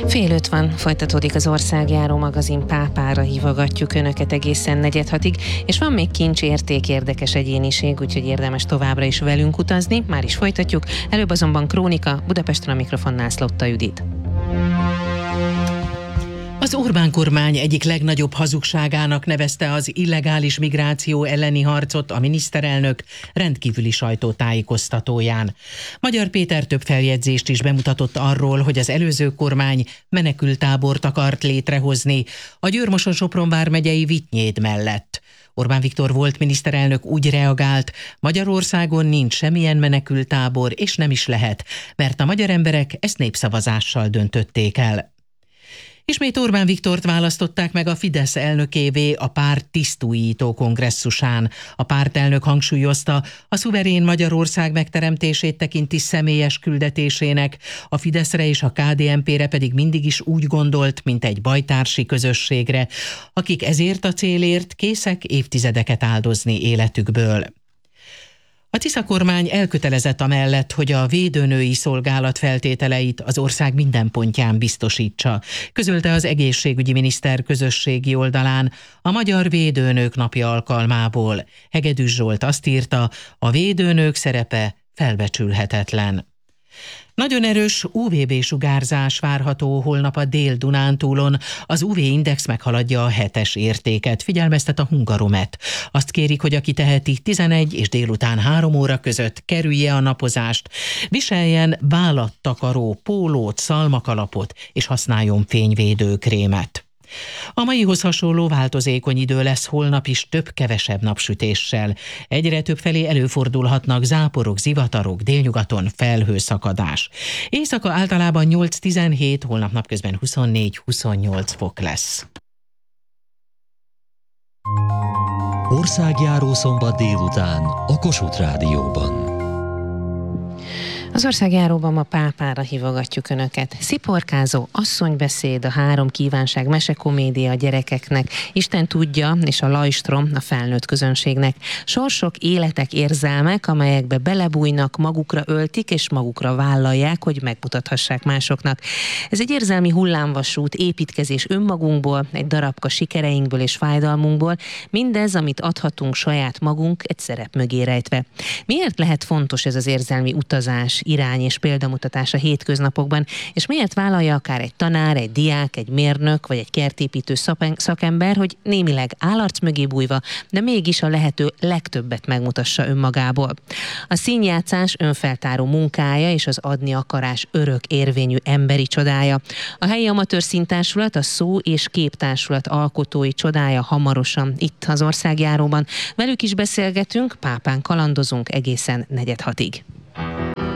Fél 5 van, folytatódik az Országjáró magazin, Pápára hívogatjuk Önöket egészen 4:30, és van még kincs, érték, érdekes egyéniség, úgyhogy érdemes továbbra is velünk utazni, már is folytatjuk, előbb azonban krónika, Budapesten a mikrofonnál Szlotta Judit. Az Orbán kormány egyik legnagyobb hazugságának nevezte az illegális migráció elleni harcot a miniszterelnök rendkívüli sajtótájékoztatóján. Magyar Péter több feljegyzést is bemutatott arról, hogy az előző kormány menekülttábort akart létrehozni a Győr-Moson-Sopron vármegyei Vitynyéd mellett. Orbán Viktor volt miniszterelnök úgy reagált, Magyarországon nincs semmilyen menekülttábor, és nem is lehet, mert a magyar emberek ezt népszavazással döntötték el. Ismét Orbán Viktort választották meg a Fidesz elnökévé a párt tisztújító kongresszusán. A pártelnök hangsúlyozta, a szuverén Magyarország megteremtését tekinti személyes küldetésének, a Fideszre és a KDNP-re pedig mindig is úgy gondolt, mint egy bajtársi közösségre, akik ezért a célért készek évtizedeket áldozni életükből. A Tisza kormány elkötelezett amellett, hogy a védőnői szolgálat feltételeit az ország minden pontján biztosítsa, közölte az egészségügyi miniszter közösségi oldalán a Magyar Védőnők napja alkalmából. Hegedűs Zsolt azt írta, a védőnők szerepe felbecsülhetetlen. Nagyon erős UVB-sugárzás várható holnap a Dél-Dunántúlon. Az UV-index meghaladja a 7-es értéket, figyelmeztet a Hungaromet. Azt kérik, hogy aki teheti 11 és délután 3 óra között kerülje a napozást, viseljen vállattakaró pólót, szalmakalapot és használjon fényvédőkrémet. A maihoz hasonló változékony idő lesz holnap is több-kevesebb napsütéssel. Egyre többfelé előfordulhatnak záporok, zivatarok, délnyugaton felhőszakadás. Éjszaka általában 8-17, holnap napközben 24-28 fok lesz. Országjáró szombat délután a Kossuth Rádióban. Az Országjáróban ma Pápára hívogatjuk Önöket. Sziporkázó asszonybeszéd, a 3 kívánság mesekomédia a gyerekeknek, Isten tudja és a lajstrom a felnőtt közönségnek. Sorsok, életek, érzelmek, amelyekbe belebújnak, magukra öltik és magukra vállalják, hogy megmutathassák másoknak. Ez egy érzelmi hullámvasút, építkezés önmagunkból, egy darabka sikereinkből és fájdalmunkból, mindez, amit adhatunk saját magunk, egy szerep mögé rejtve. Miért lehet fontos ez az érzelmi utazás, irány és példamutatás a hétköznapokban, és miért vállalja akár egy tanár, egy diák, egy mérnök vagy egy kertépítő szakember, hogy némileg állarc mögé bújva, de mégis a lehető legtöbbet megmutassa önmagából. A színjátszás önfeltáró munkája és az adni akarás örök érvényű emberi csodája. A helyi amatőr színtársulat, a szó- és képtársulat alkotói csodája hamarosan itt az Országjáróban. Velük is beszélgetünk, Pápán kalandozunk egészen 4:30.